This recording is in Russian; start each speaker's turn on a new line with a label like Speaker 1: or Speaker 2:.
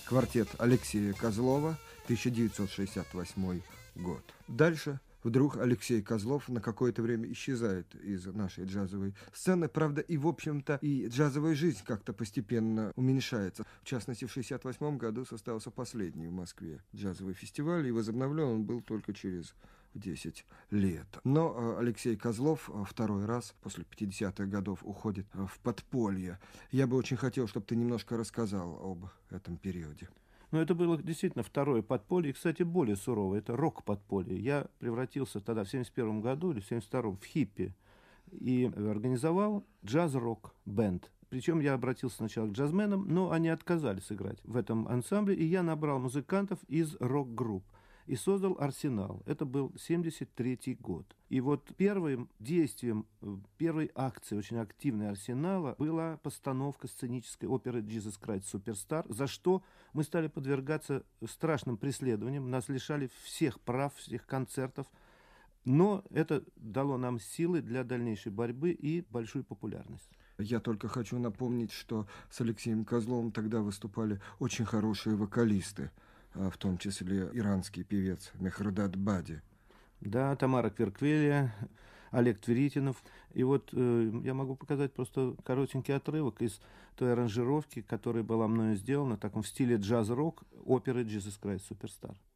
Speaker 1: Квартет Алексея Козлова, 1968 год. Дальше вдруг Алексей Козлов на какое-то время исчезает из нашей джазовой сцены. Правда, и, в общем-то, и джазовая жизнь как-то постепенно уменьшается. В частности, в 1968 году состоялся последний в Москве джазовый фестиваль, и возобновлен он был только через 10 лет. Но Алексей Козлов второй раз после 50-х годов уходит в подполье. Я бы очень хотел, чтобы ты немножко рассказал об этом периоде.
Speaker 2: Но это было действительно второе подполье, и, кстати, более суровое. Это рок-подполье. Я превратился тогда в 1971 году или в 1972 в хиппи и организовал джаз-рок-бенд. Причем я обратился сначала к джазменам, но они отказались играть в этом ансамбле, и я набрал музыкантов из рок-групп и создал «Арсенал». Это был 1973 год. И вот первым действием, первой акцией очень активной «Арсенала» была постановка сценической оперы «Jesus Christ Superstar», за что мы стали подвергаться страшным преследованиям. Нас лишали всех прав, всех концертов. Но это дало нам силы для дальнейшей борьбы и большую популярность.
Speaker 1: Я только хочу напомнить, что с Алексеем Козловым тогда выступали очень хорошие вокалисты, в том числе иранский певец Мехрдад Бади.
Speaker 2: Да, Тамара Кверквелия, Олег Тверитинов. И вот я могу показать просто коротенький отрывок из той аранжировки, которая была мною сделана в таком стиле джаз-рок оперы «Jesus Christ Superstar».